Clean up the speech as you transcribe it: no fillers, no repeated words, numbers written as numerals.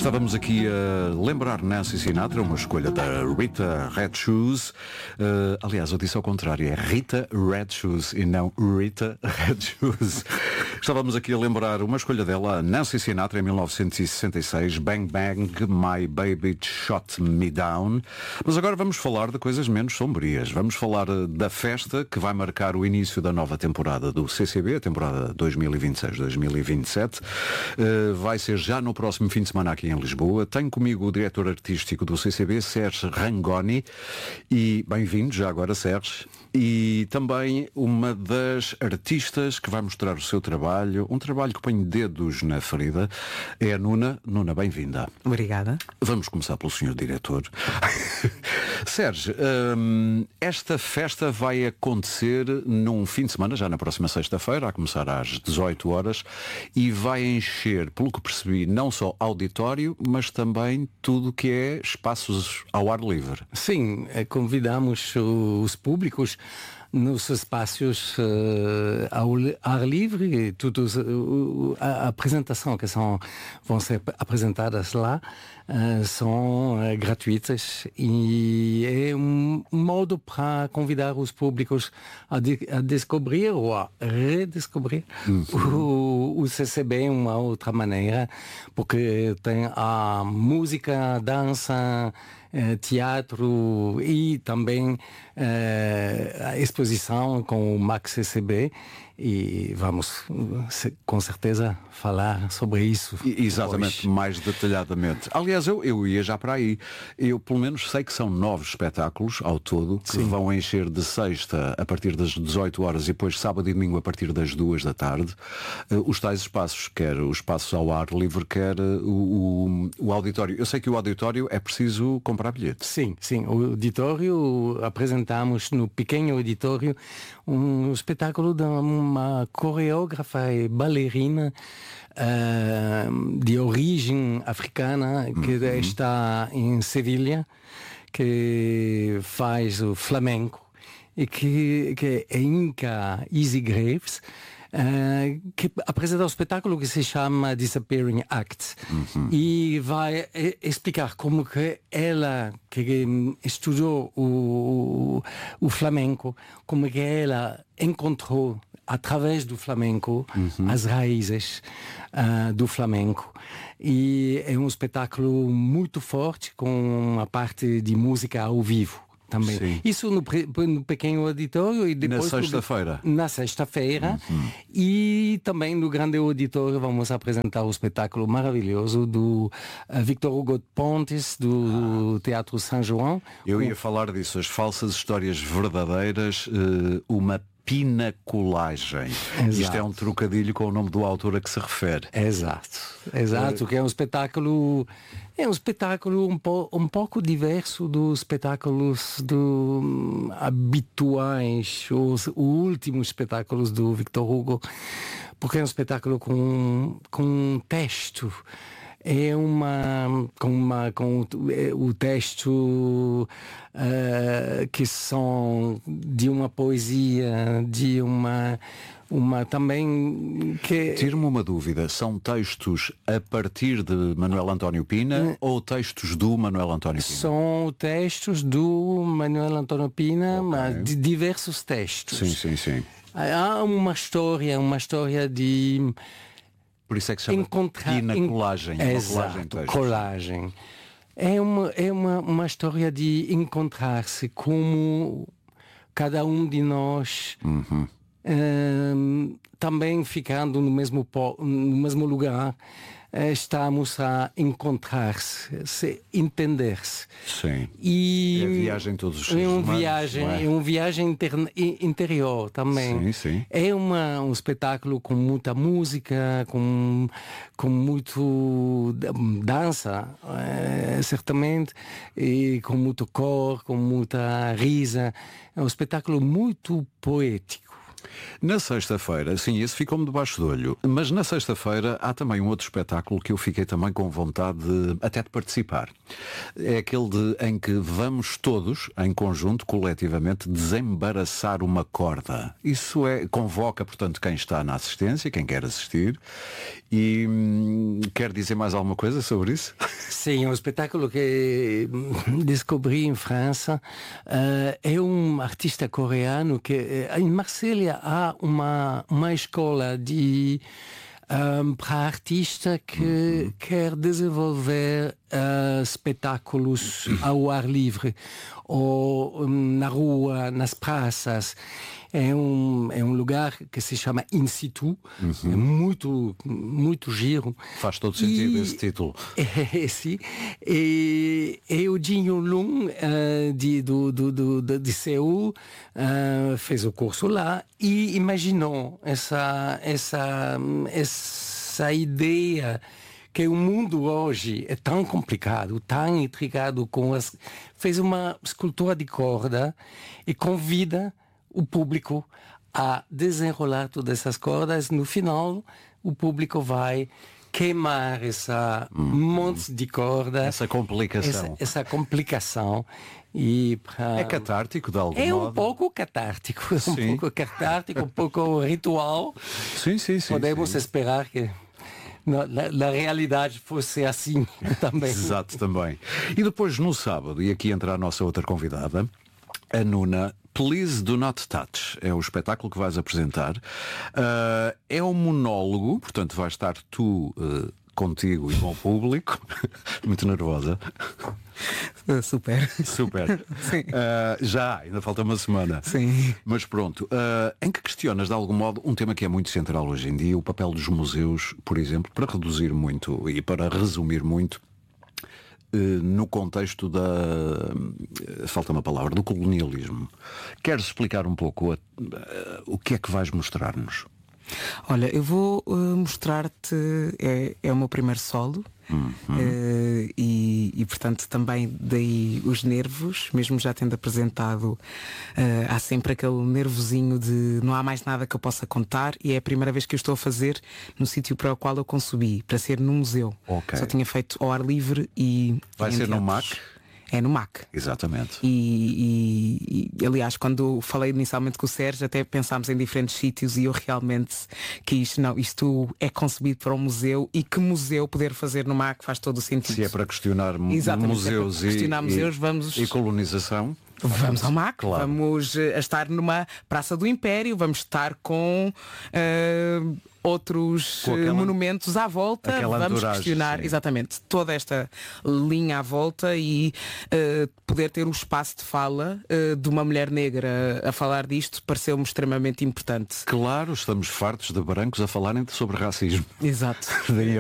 Estávamos aqui a lembrar Nancy Sinatra, uma escolha da Rita Red Shoes. Aliás, eu disse ao contrário, é Rita Red Shoes e não Rita Red Shoes. Estávamos aqui a lembrar uma escolha dela, Nancy Sinatra, em 1966, Bang Bang, My Baby Shot Me Down. Mas agora vamos falar de coisas menos sombrias. Vamos falar da festa que vai marcar o início da nova temporada do CCB, a temporada 2026-2027. Vai ser já no próximo fim de semana aqui em Lisboa. Tenho comigo o diretor artístico do CCB, Sérgio Rangoni, e bem-vindo já agora, Sérgio. E também uma das artistas que vai mostrar o seu trabalho, um trabalho que põe dedos na ferida, é a Nuna. Nuna, bem-vinda. Obrigada. Vamos começar pelo senhor diretor. Sérgio, esta festa vai acontecer num fim de semana, já na próxima sexta-feira, a começar às 18 horas, e vai encher, pelo que percebi, não só auditório, mas também tudo que é espaços ao ar livre. Sim, convidamos os públicos nos espaços ao ar livre. Todos, a apresentação que vão ser apresentadas lá são gratuitas, e é um modo para convidar os públicos a descobrir ou a redescobrir o CCB de uma outra maneira, porque tem a música, a dança, teatro e também a exposição com o Max CCB, e vamos com certeza falar sobre isso. Exatamente, hoje, mais detalhadamente. Aliás, eu ia já para aí. Eu pelo menos sei que são 9 espetáculos ao todo, que Sim, vão encher de sexta a partir das 18 horas e depois sábado e domingo a partir das 2 da tarde. Os tais espaços, quer os espaços ao ar livre, quer o auditório. Eu sei que o auditório é preciso comprar bilhete. Sim, o auditório, apresentamos no pequeno auditório um espetáculo de uma coreógrafa e bailarina de origem africana, que está em Sevilha, que faz o flamenco, e que é Inca Easy Graves, que apresenta um espetáculo que se chama Disappearing Act, e vai explicar como que ela, que estudou o flamenco, como que ela encontrou através do flamenco as raízes do flamenco. E é um espetáculo muito forte, com uma parte de música ao vivo também. Sim. Isso no pequeno auditório, e depois na sexta-feira, e também no grande auditório vamos apresentar o espetáculo maravilhoso do Victor Hugo de Pontes, do Teatro São João. Eu ia falar disso, as falsas histórias verdadeiras, uma pinaculagem. Exato. Isto é um trocadilho com o nome do autor a que se refere. Exato, que é um espetáculo um pouco diverso dos espetáculos habituais, os últimos espetáculos do Victor Hugo, porque é um espetáculo com um texto. É com o texto que são de uma poesia, de uma também que... Tire-me uma dúvida, são textos a partir de Manuel António Pina ou textos do Manuel António Pina? São textos do Manuel António Pina, mas de diversos textos. Sim. Há uma história de... Por isso é que se chama pinacolagem. Exato, colagem. É uma história de encontrar-se, como cada um de nós também ficando no mesmo lugar, estamos a encontrar-se, entender-se. Sim. E é a viagem todos os dias. É uma viagem interior também. Sim. É um espetáculo com muita música, com muito dança, certamente, e com muito cor, com muita risa. É um espetáculo muito poético. Na sexta-feira, sim, esse ficou-me debaixo do olho, mas na sexta-feira há também um outro espetáculo que eu fiquei também com vontade até de participar. É aquele em que vamos todos, em conjunto, coletivamente, desembaraçar uma corda. Isso convoca, portanto, quem está na assistência, quem quer assistir, e Quer dizer mais alguma coisa sobre isso? Sim, é um espetáculo que descobri em França. É um artista coreano que em Marselha há uma escola para artista que quer desenvolver espetáculos ao ar livre ou na rua, nas praças. É um lugar que se chama In Situ, é muito giro. Faz todo sentido esse título. Sim. E o Jin Yong-lun de Seul fez o curso lá e imaginou essa ideia que o mundo hoje é tão complicado, tão intrigado fez uma escultura de corda e convida o público a desenrolar todas essas cordas. No final, o público vai queimar essa monte de corda. Essa complicação. Essa complicação. É catártico de algum modo? É um pouco catártico. Um pouco ritual. Sim. Podemos esperar que na realidade fosse assim também. Exato, também. E depois no sábado, e aqui entra a nossa outra convidada, a Nuna, Please Do Not Touch. É o espetáculo que vais apresentar. É um monólogo, portanto vais estar tu contigo e com o público. Muito nervosa. Super. Sim. Ainda falta uma semana. Sim. Mas pronto, em que questionas de algum modo um tema que é muito central hoje em dia, o papel dos museus, por exemplo, para reduzir muito e para resumir muito, no contexto falta uma palavra, do colonialismo. Queres explicar um pouco o que é que vais mostrar-nos? Olha, eu vou mostrar-te, é o meu primeiro solo. E portanto também daí os nervos, mesmo já tendo apresentado, há sempre aquele nervosinho de não há mais nada que eu possa contar, e é a primeira vez que eu estou a fazer no sítio para o qual eu concebi, para ser num museu. Só tinha feito ao ar livre e vai ser no MAC? É no MAC. Exatamente. E aliás, quando falei inicialmente com o Sérgio, até pensámos em diferentes sítios e eu realmente quis, isto é concebido para um museu, e que museu poder fazer no MAC faz todo o sentido. Se é para questionar museus, e colonização. Vamos ao MAC, claro. Vamos estar numa Praça do Império, vamos estar com outros monumentos à volta, vamos questionar exatamente toda esta linha à volta e poder ter um espaço de fala de uma mulher negra a falar disto pareceu-me extremamente importante. Claro, estamos fartos de brancos a falarem sobre racismo. Exato.